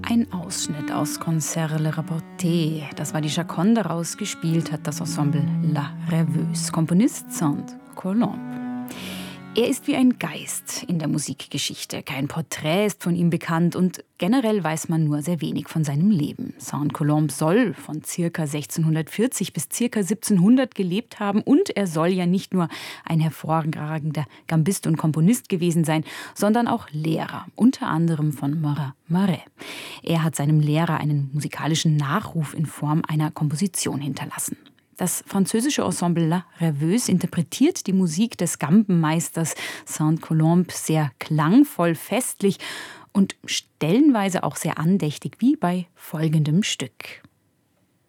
Ein Ausschnitt aus Concert Le Rapporté. Das war die Chaconne, daraus gespielt hat das Ensemble La Rêveuse. Komponist Saint-Colomb. Er ist wie ein Geist in der Musikgeschichte. Kein Porträt ist von ihm bekannt und generell weiß man nur sehr wenig von seinem Leben. Saint-Colomb soll von ca. 1640 bis ca. 1700 gelebt haben und er soll ja nicht nur ein hervorragender Gambist und Komponist gewesen sein, sondern auch Lehrer, unter anderem von Marat Marais. Er hat seinem Lehrer einen musikalischen Nachruf in Form einer Komposition hinterlassen. Das französische Ensemble La Rêveuse interpretiert die Musik des Gambenmeisters Saint-Colomb sehr klangvoll, festlich und stellenweise auch sehr andächtig, wie bei folgendem Stück.